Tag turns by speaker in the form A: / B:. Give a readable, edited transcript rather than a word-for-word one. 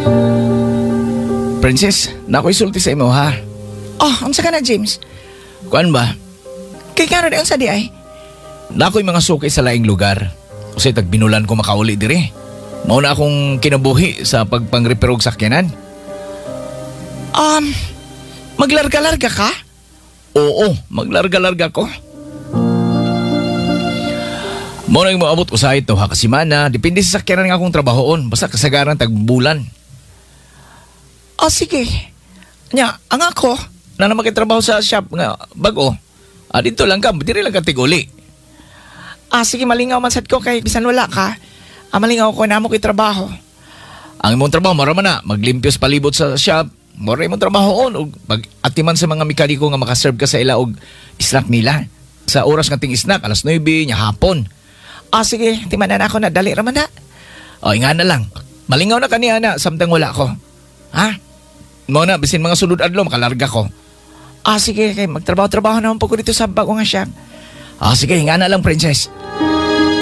A: Princess, nako'y sulti sa imo ha.
B: Oh, unsa ka na, James?
A: Kuan ba?
B: Kay kano di unsa di ay?
A: Nako'y mga sukay sa laing lugar. Kasi tagbinulan ko makauli dire. Mao na akong kinabuhi sa pagpangreperog sakyanan.
B: Maglarga-larga ka?
A: Oo, maglarga-larga ko. Mao na yung maabot ko sa ito ha kasimana. Depende sa sakyanan nga akong trabahoon. Basta kasagaran tagbulan.
B: Oh, sige. Nya, ang ako,
A: Na naman kay trabaho sa shop nga bago. Dito lang ka, dire lang ka tiguli.
B: sige, malingaw man sad ko kay bisan wala ka. Malingaw ko na mo kay trabaho.
A: Ang imong trabaho mara man na maglimpyo sa palibot sa shop. Mora imong trabahoon og pag-atiman sa mga mekaniko nga makaserve ka sa ila og snack nila. Sa oras nga ting snack alas 9 nya hapon.
B: Sige, timanan ako na dali ra man na.
A: O nga na lang. Malingaw na kaniya na samtang wala ko. Ha? Mo na bisin mga sulod adlaw makalarga ko.
B: Sige, kay magtrabaho-trabaho naman po ko dito sa bago nga shop.
A: Sige, nga na lang princess.